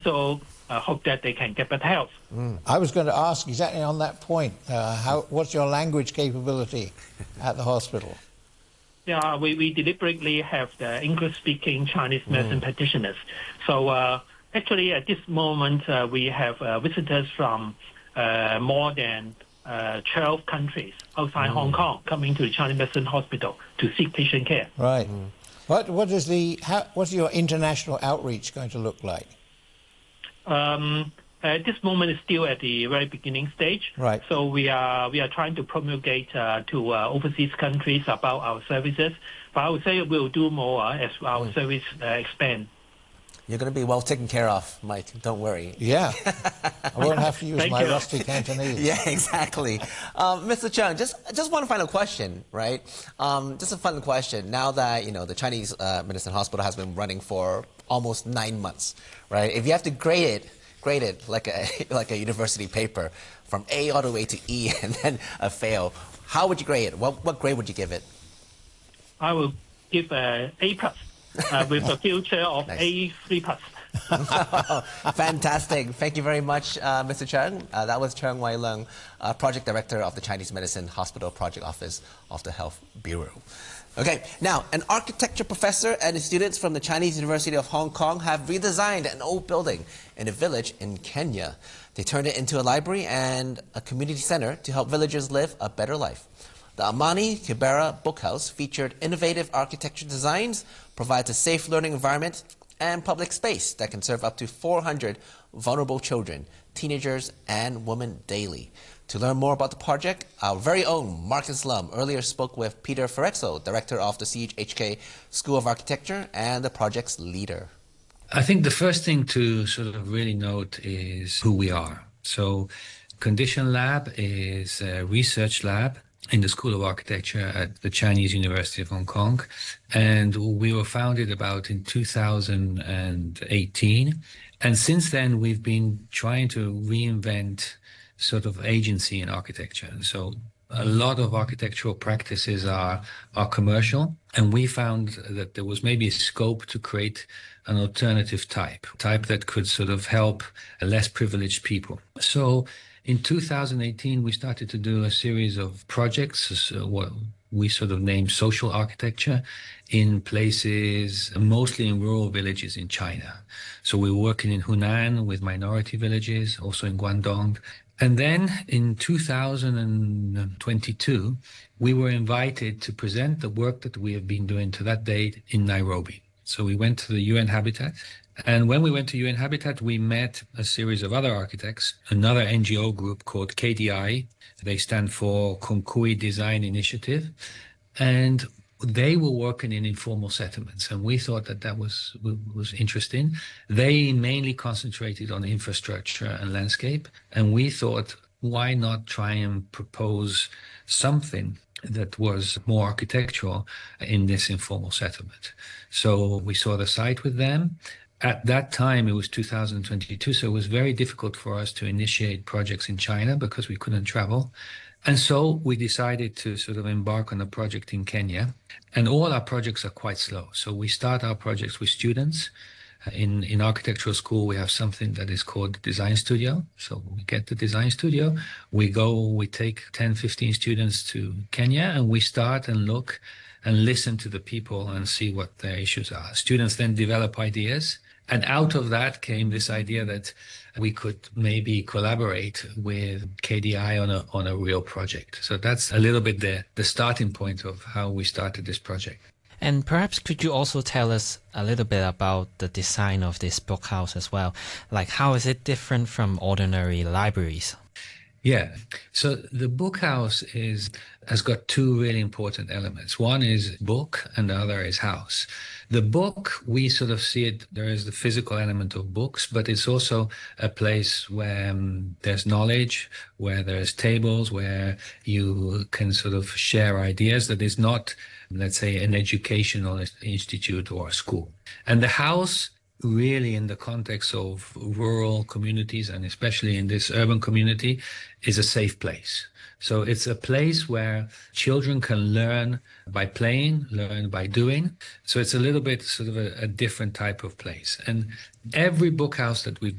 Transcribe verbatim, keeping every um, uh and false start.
So I hope that they can get better health. Mm. I was going to ask exactly on that point. Uh, how, what's your language capability at the hospital? Yeah, we, we deliberately have the English-speaking Chinese medicine mm. practitioners. So uh, actually, at this moment, uh, we have uh, visitors from uh, more than uh, twelve countries outside mm. Hong Kong coming to the Chinese Medicine Hospital to seek patient care. Right. Mm. What what is the how, what's your international outreach going to look like? Um, at this moment, it's still at the very beginning stage. Right. So we are we are trying to promulgate uh, to uh, overseas countries about our services. But I would say we'll do more uh, as our mm. service uh, expand. You're going to be well taken care of, Mike. Don't worry. Yeah. I won't have to use Thank my you. rusty Cantonese. Yeah, exactly. Um, Mister Cheung, just just one final question, right? Um, just a fun question. Now that, you know, the Chinese uh, Medicine Hospital has been running for almost nine months, right? If you have to grade it, grade it like a like a university paper from A all the way to E and then a fail, how would you grade it? What what grade would you give it? I will give a A plus. Uh, with a future of nice. A three plus. Fantastic. Thank you very much, uh, Mister Cheung. Uh, that was Cheung Wai Leung, uh, Project Director of the Chinese Medicine Hospital Project Office of the Health Bureau. Okay, now, an architecture professor and students from the Chinese University of Hong Kong have redesigned an old building in a village in Kenya. They turned it into a library and a community center to help villagers live a better life. The Amani Kibera Bookhouse featured innovative architecture designs, provides a safe learning environment, and public space that can serve up to four hundred vulnerable children, teenagers, and women daily. To learn more about the project, our very own Marcus Lum earlier spoke with Peter Ferrexo, director of the C H K School of Architecture and the project's leader. I think the first thing to sort of really note is who we are. So Condition Lab is a research lab in the School of Architecture at the Chinese University of Hong Kong. And we were founded about in two thousand eighteen. And since then, we've been trying to reinvent sort of agency in architecture. And so a lot of architectural practices are, are commercial. And we found that there was maybe a scope to create an alternative type, type that could sort of help less privileged people. So in two thousand eighteen, we started to do a series of projects, uh, what we sort of named social architecture, in places, mostly in rural villages in China. So we were working in Hunan with minority villages, also in Guangdong. And then in two thousand twenty-two, we were invited to present the work that we have been doing to that date in Nairobi. So we went to the U N Habitat. And when we went to U N Habitat, we met a series of other architects, another N G O group called K D I. They stand for Konkui Design Initiative. And they were working in informal settlements. And we thought that that was, was interesting. They mainly concentrated on infrastructure and landscape. And we thought, why not try and propose something that was more architectural in this informal settlement? So we saw the site with them. At that time, it was two thousand twenty-two, so it was very difficult for us to initiate projects in China because we couldn't travel. And so we decided to sort of embark on a project in Kenya. And all our projects are quite slow. So we start our projects with students. In, in architectural school, we have something that is called design studio. So we get the design studio, we go, we take ten, fifteen students to Kenya, and we start and look and listen to the people and see what their issues are. Students then develop ideas. And out of that came this idea that we could maybe collaborate with K D I on a on a real project. So that's a little bit the, the starting point of how we started this project. And perhaps could you also tell us a little bit about the design of this book house as well? Like, how is it different from ordinary libraries? Yeah. So the book house is has got two really important elements. One is book and the other is house. The book, we sort of see it, there is the physical element of books, but it's also a place where um, there's knowledge, where there's tables, where you can sort of share ideas. That is not, let's say, an educational institute or a school. And the house really in the context of rural communities, and especially in this urban community, is a safe place. So it's a place where children can learn by playing, learn by doing. So it's a little bit sort of a, a different type of place. And every book house that we've